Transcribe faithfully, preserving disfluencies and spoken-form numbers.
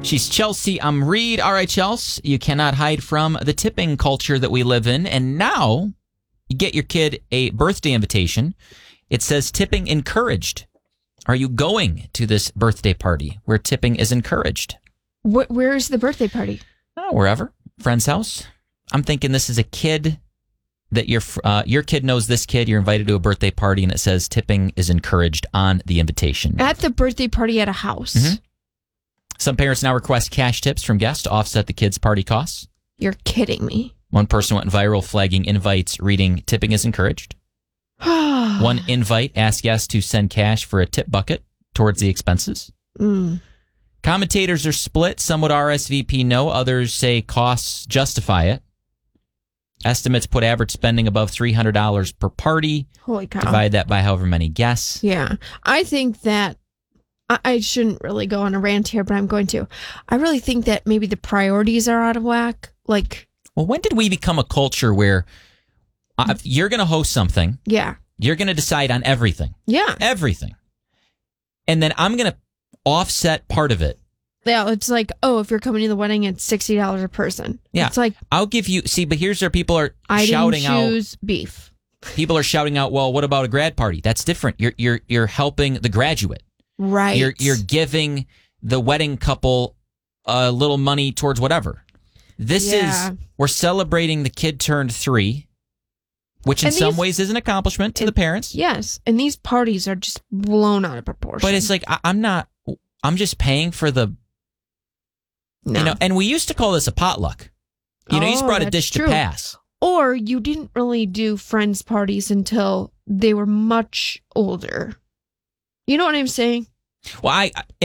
She's Chelsea. I'm Reed. All right, Chelsea, you cannot hide from the tipping culture that we live in. And now you get your kid a birthday invitation. It says tipping encouraged. Are you going to this birthday party where tipping is encouraged? Wh- where is the birthday party? Oh, wherever. Friend's house. I'm thinking this is a kid that your uh, your kid knows this kid. You're invited to a birthday party, and it says tipping is encouraged on the invitation. At the birthday party at a house. Mm-hmm. Some parents now request cash tips from guests to offset the kids' party costs. You're kidding me. One person went viral flagging invites reading tipping is encouraged. One invite asked guests to send cash for a tip bucket towards the expenses. Mm. Commentators are split. Some would R S V P no. Others say costs justify it. Estimates put average spending above three hundred dollars per party. Holy cow. Divide that by however many guests. Yeah. I think that I, I shouldn't really go on a rant here, but I'm going to. I really think that maybe the priorities are out of whack. Like, well, when did we become a culture where uh, you're going to host something? Yeah. You're going to decide on everything. Yeah. Everything. And then I'm going to offset part of it. Yeah, it's like, oh, if you're coming to the wedding, it's sixty dollars a person. Yeah. It's like, I'll give you, see, but here's where people are I shouting didn't choose out. beef. People are shouting out, well, what about a grad party? That's different. You're you're you're helping the graduate. Right. You're you're giving the wedding couple a little money towards whatever. This Yeah. is, we're celebrating the kid turned three, which in And some these- ways is an accomplishment to the parents. Yes. And these parties are just blown out of proportion. But it's like, I, I'm not, I'm just paying for the, no. you know, and we used to call this a potluck. You know, you just Oh, brought a that's dish true. to pass. Or you didn't really do friends parties until they were much older. You know what I'm saying? Well, I,